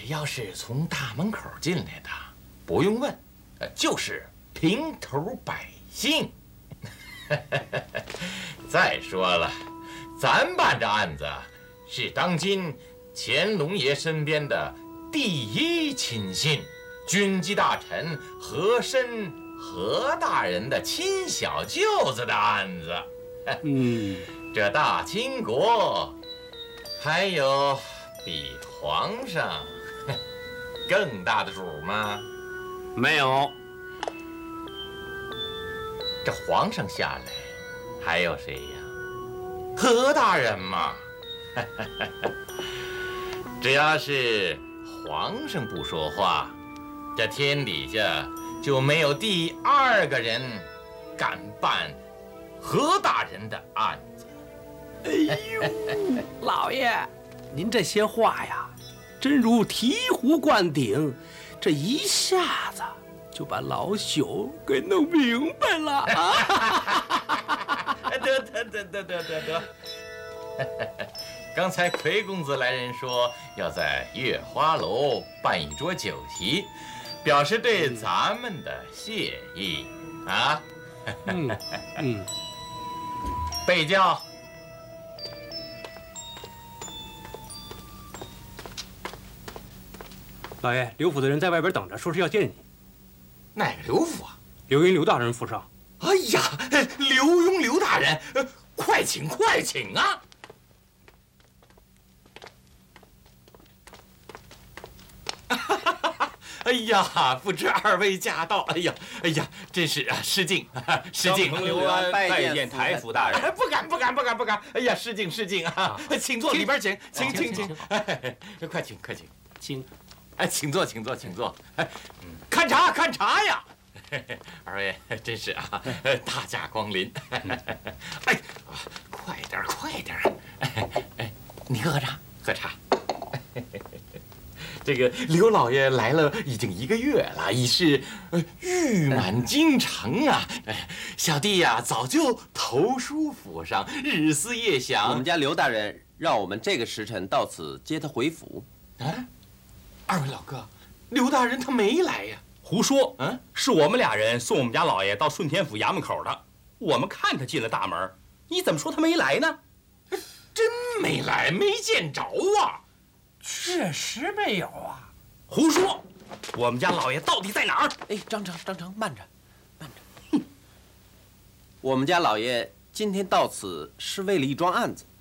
要是从大门口进来的，不用问，就是平头百姓。再说了，咱办这案子是当今乾隆爷身边的第一亲信，军机大臣和珅何大人的亲小舅子的案子。这大清国还有比皇上更大的主吗？ 没有。 这皇上下来，还有谁呀？何大人嘛。只要是皇上不说话，这天底下就没有第二个人敢办何大人的案子。 哎呦，老爷，您这些话呀，真如醍醐灌顶，这一下子就把老朽给弄明白了啊！ 得，刚才奎公子来人说要在月花楼办一桌酒席，表示对咱们的谢意啊。备轿。 老爷，刘府的人在外边等着，说是要见你。 哪个刘府啊？ 刘云刘大人府上。 哎呀，刘墉刘大人，快请快请啊！哎呀，不知二位驾到，哎呀，真是啊，失敬，失敬。 刘安拜见台府大人。 不敢！哎呀，失敬啊！请坐，里边请，请。快请。请坐。看茶呀！二位真是啊，大驾光临。哎，快点！你喝茶。这个刘老爷来了已经1个月了，已是誉满京城啊！小弟呀，早就投书府上，日思夜想。 我们家刘大人让我们这个时辰到此接他回府。 啊，二位老哥，刘大人他没来呀？ 胡说！是我们俩人送我们家老爷到顺天府衙门口的。我们看他进了大门，你怎么说他没来呢？ 真没来，没见着啊！ 确实没有啊！ 胡说！我们家老爷到底在哪儿？ 哎，张成，慢着。哼，我们家老爷今天到此是为了一桩案子。